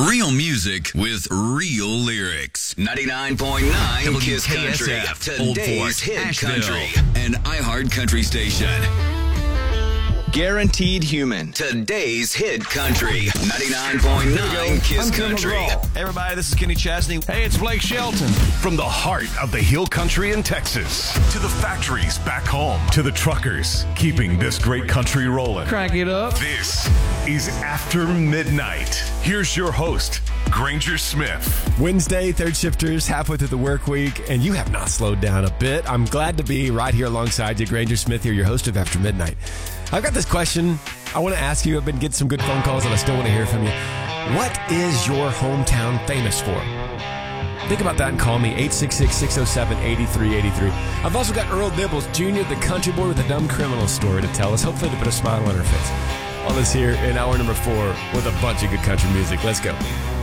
Real music with real lyrics. 99.9 KISS Country. Today's hit country. An iHeart country station. Guaranteed Human. Today's hit country. 99.9 KISS Country. Hey everybody, this is Kenny Chesney. Hey, it's Blake Shelton. From the heart of the Hill Country in Texas to the factories back home to the truckers keeping this great country rolling. Crank it up. This is After Midnight. Here's your host, Granger Smith. Wednesday, third shifters, halfway through the work week, and you have not slowed down a bit. I'm glad to be right here alongside you. Granger Smith here, your host of After Midnight. I've got this question I want to ask you. I've been getting some good phone calls, and I still want to hear from you. What is your hometown famous for? Think about that and call me, 866-607-8383. I've also got Earl Dibbles Jr., the country boy with a dumb criminal story to tell us, hopefully to put a smile on her face. All this here in hour number 4 with a bunch of good country music. Let's go.